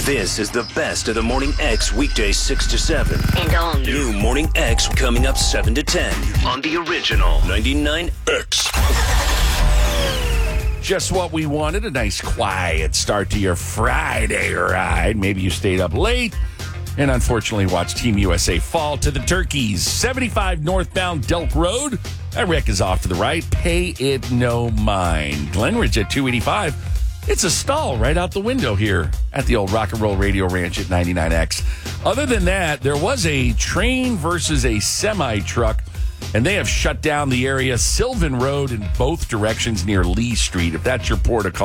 This is the best of the Morning X weekdays 6 to 7. And all New Morning X coming up 7 to 10 on the original 99X. Just what we wanted, a nice quiet start to your Friday ride. Maybe you stayed up late and unfortunately watched Team USA fall to the Turkeys. 75 northbound Delk Road. That wreck is off to the right. Pay it no mind. Glenridge at 285. It's a stall right out the window here at the old Rock and Roll Radio Ranch at 99X. Other than that, there was a train versus a semi-truck, and they have shut down the area Sylvan Road in both directions near Lee Street. If that's your port of call,